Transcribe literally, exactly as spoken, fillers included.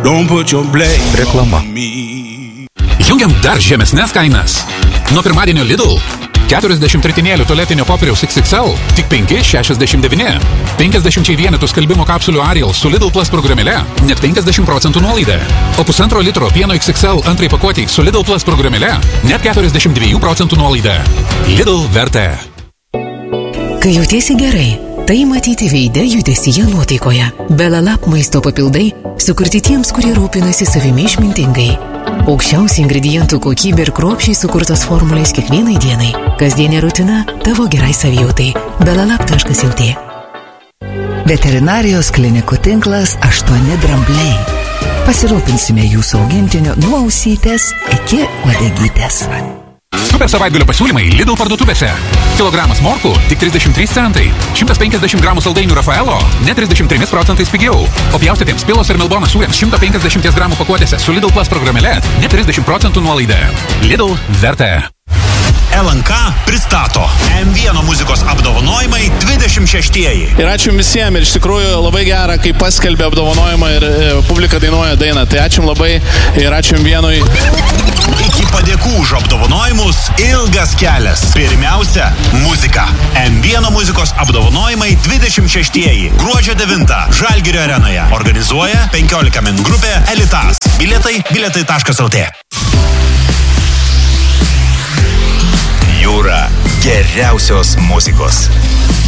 Don't put your blame Reklama. on me. Jungiam dar žemesnės kainas. Nuo pirmadienio Lidl. keturiasdešimt ritinėlių tualetinio popieriaus iks iks el tik penki šešiasdešimt devyni. penkiasdešimt vienetų skalbimo kapsulių Ariel su Lidl Plus programėle net penkiasdešimt procentų nuolaida. O pusantro litro pieno iks iks el antrai pakuotei su Lidl Plus programėle net keturiasdešimt dviejų procentų nuolaida. Lidl vertė. Kai jautiesi gerai, tai matyti veide, judesyje, nuotaikoje. Belalap maisto papildai sukurti tiems, kurie rūpinasi savimi išmintingai. Aukščiausi ingredientų kokybė ir kruopščiai sukurtos formulės kiekvienai dienai. Kasdienė rutina tavo gerai savijautai. belalap taškas lt. Veterinarijos klinikų tinklas aštuoni drambliai. Pasirūpinsime jūsų augintiniu nuo ausytės iki uodegytės. Super savaitgalio pasiūlymai Lidl parduotuvėse. Kilogramas morkų tik trisdešimt trys centai. šimtas penkiasdešimt gramų saldainių Rafaelo net trisdešimt tris procentais pigiau. O pjaustytiems pilos ir melbono sūriams šimtas penkiasdešimt gramų pakuotėse su Lidl Plus programėle net trisdešimt procentų nuolaida. Lidl vertė. L N K pristato M vienas muzikos apdovanojimai dvidešimt šeštieji. Ir ačiū visiems, ir iš tikrųjų labai gera, kai paskelbė apdovanojimą ir e, publika dainuoja dainą. Tai ačiū labai ir ačiū M vienui. Iki padėkų už apdovanojimus ilgas kelias. Pirmiausia, muzika. M vienas muzikos apdovanojimai dvidešimt šeštieji. Gruodžio devintą Žalgirio arenoje. Organizuoja penkiolika min grupė Elitas. Bilietai bilietai taškas lt. Jūra geriausios muzikos.